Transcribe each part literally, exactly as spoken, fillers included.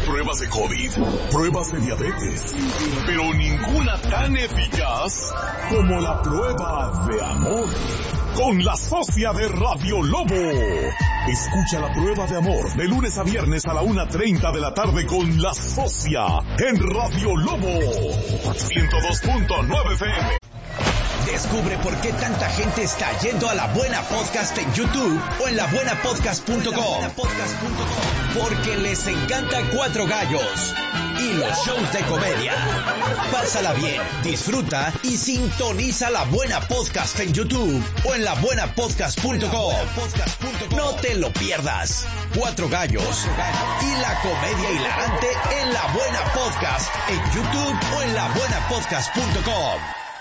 Hay pruebas de COVID, pruebas de diabetes, pero ninguna tan eficaz como la prueba de amor. Con la socia de Radio Lobo. Escucha la prueba de amor de lunes a viernes a la una treinta de la tarde con la socia en Radio Lobo. ciento dos punto nueve F M. Descubre por qué tanta gente está yendo a La Buena Podcast en YouTube o en la buena podcast punto com. Porque les encanta Cuatro Gallos y los shows de comedia. Pásala bien, disfruta y sintoniza La Buena Podcast en YouTube o en la buena podcast punto com. No te lo pierdas. Cuatro Gallos y la comedia hilarante en La Buena Podcast en YouTube o en la buena podcast punto com.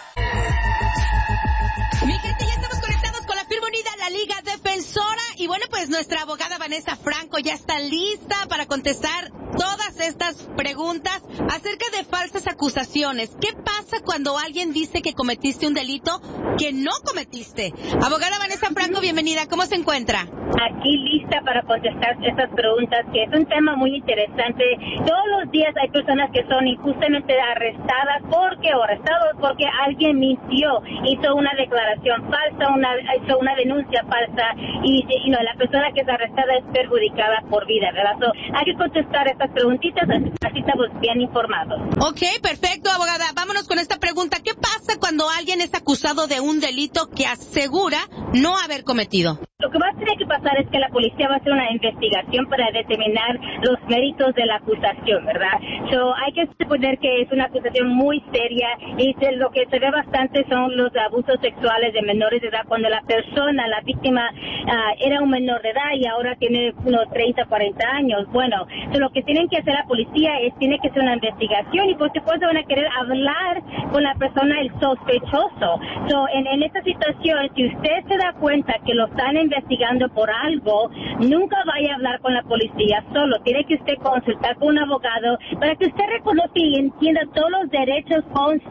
Mi gente, ya estamos conectados con la firma unida, la Liga Defensora. Y bueno, pues nuestra abogada Vanessa Franco ya está lista para contestar todas estas preguntas acerca de falsas acusaciones. ¿Qué pasa cuando alguien dice que cometiste un delito que no cometiste? Abogada Vanessa Franco, bienvenida. ¿Cómo se encuentra? Aquí lista para contestar estas preguntas, que es un tema muy interesante. Todos los días hay personas que son injustamente arrestadas porque o arrestados porque alguien mintió, hizo una declaración falsa, una, hizo una denuncia falsa y, y no, la persona que es arrestada es perjudicada por vida, ¿verdad? So, hay que contestar estas preguntitas, así estamos bien informados. Ok, perfecto, abogada. Vámonos con esta pregunta. ¿Qué pasa cuando alguien es acusado de un delito que asegura no haber cometido? Lo que va a tener que pasar es que la policía va a hacer una investigación para determinar los méritos de la acusación, ¿verdad? So, hay que suponer que es una acusación muy seria y lo que se ve bastante son los abusos sexuales de menores de edad cuando la persona, la víctima, uh, era un menor de edad y ahora tiene unos treinta, cuarenta años. Bueno, so lo que tienen que hacer la policía es, tiene que hacer una investigación y por supuesto van a querer hablar con la persona, el sospechoso. So, en, en esta situación, si usted se da cuenta que lo están investigando por algo, nunca vaya a hablar con la policía solo. Tiene que usted consultar con un abogado para que usted reconozca y entienda todos los derechos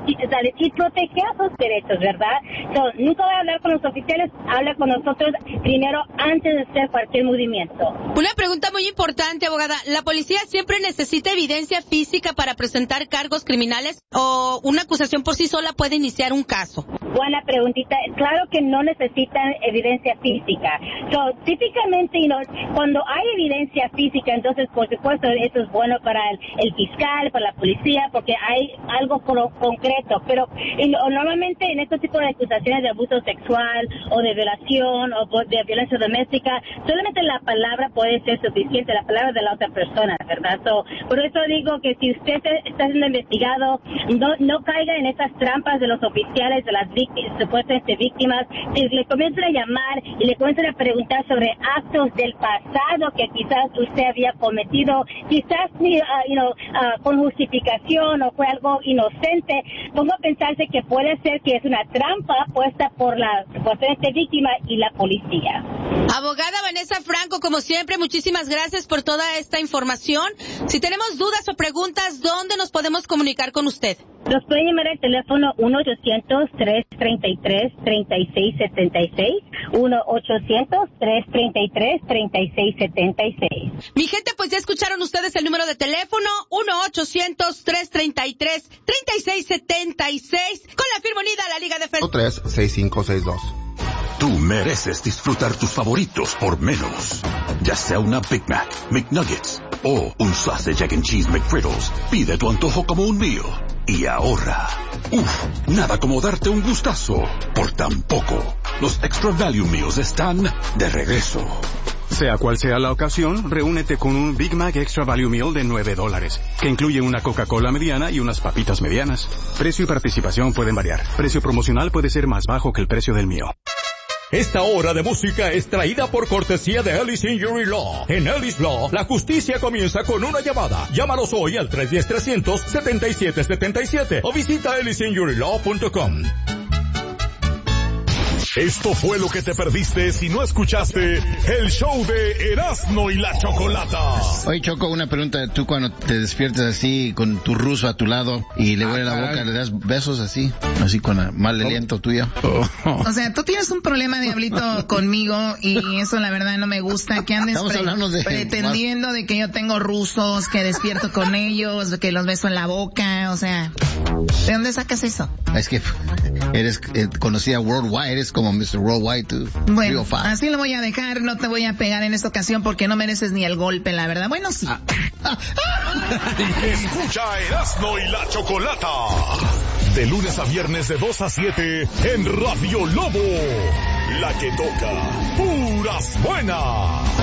y proteger sus derechos, ¿verdad? So, nunca vaya a hablar con los oficiales, habla con nosotros primero antes de hacer cualquier movimiento. Una pregunta muy importante, abogada. ¿La policía siempre necesita evidencia física para presentar cargos criminales o una acusación por sí sola puede iniciar un caso? Buena preguntita. Claro que no necesitan evidencia física. So, típicamente, you know, cuando hay evidencia física, entonces, por supuesto, eso es bueno para el, el fiscal, para la policía, porque hay algo pro, concreto. Pero en, normalmente en este tipo de acusaciones de abuso sexual o de violación o de violencia doméstica, solamente la palabra puede ser suficiente, la palabra de la otra persona, ¿verdad? So, por eso digo que si usted está siendo investigado, no, no caiga en esas trampas de los oficiales, de las víctimas, supuestamente víctimas. Si le comienzan a llamar y le comienzan a preguntar sobre actos del pasado que quizás usted había cometido, quizás uh, you know, uh, con justificación o fue algo inocente, pongo a pensarse que puede ser que es una trampa puesta por la supuestamente víctima y la policía. Abogada Vanessa Franco, como siempre, muchísimas gracias por toda esta información. Si tenemos dudas o preguntas, ¿dónde nos podemos comunicar con usted? Nos pueden llamar al teléfono uno ochocientos, tres treinta y tres, treinta y seis setenta y seis, uno ochocientos, tres treinta y tres, treinta y seis setenta y seis. Mi gente, pues ya escucharon ustedes el número de teléfono, uno ochocientos, tres treinta y tres, treinta y seis setenta y seis, con la firma unida a la Liga Defensora. tres seis cinco seis dos. Tú mereces disfrutar tus favoritos por menos. Ya sea una Big Mac, McNuggets o un Sausage, Egg and Cheese McGriddles, pide tu antojo como un meal y ahorra. Uf, nada como darte un gustazo por tan poco. Los Extra Value Meals están de regreso. Sea cual sea la ocasión, reúnete con un Big Mac Extra Value Meal de nueve dólares, que incluye una Coca-Cola mediana y unas papitas medianas. Precio y participación pueden variar. Precio promocional puede ser más bajo que el precio del mío. Esta hora de música es traída por cortesía de Ellis Injury Law. En Ellis Law, la justicia comienza con una llamada. Llámalos hoy al tres uno cero, tres cero cero, siete siete siete siete o visita ellis injury law punto com. Esto fue lo que te perdiste si no escuchaste el show de Erasmo y la Chocolata. Oye, Choco, una pregunta. Tú cuando te despiertas así con tu ruso a tu lado y le huele ah, la boca, ¿le das besos así? Así con el mal aliento tuyo. Oh. O sea, tú tienes un problema, Diablito, conmigo y eso la verdad no me gusta. Que andes pre- de... pretendiendo de que yo tengo rusos, que despierto con ellos, que los beso en la boca. O sea, ¿de dónde sacas eso? Es que eres eh, conocida worldwide, eres como mister Worldwide, tú. Bueno, así lo voy a dejar, no te voy a pegar en esta ocasión porque no mereces ni el golpe, la verdad. Bueno, sí. Ah. Escucha Erasmo y la Chocolata. De lunes a viernes de dos a siete en Radio Lobo. La que toca puras buenas.